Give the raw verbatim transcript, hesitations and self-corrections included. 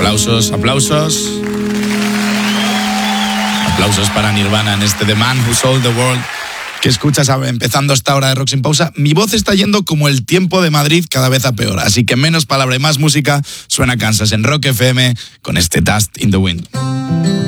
Aplausos, aplausos. Aplausos para Nirvana en este The Man Who Sold the World que escuchas empezando esta hora de Rock Sin Pausa. Mi voz está yendo como el tiempo de Madrid, cada vez a peor. Así que menos palabra y más música. Suena Kansas en Rock F M con este Dust in the Wind.